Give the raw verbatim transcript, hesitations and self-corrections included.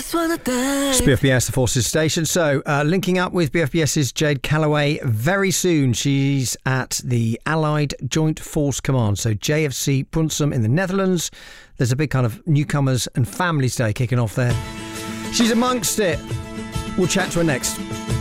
just wanna die. It's B F B S, the Forces Station. So, uh, linking up with BFBS's Jade Calloway very soon. She's at the Allied Joint Force Command, so J F C Brunsum in the Netherlands. There's a big kind of newcomers and families day kicking off there. She's amongst it. We'll chat to her next.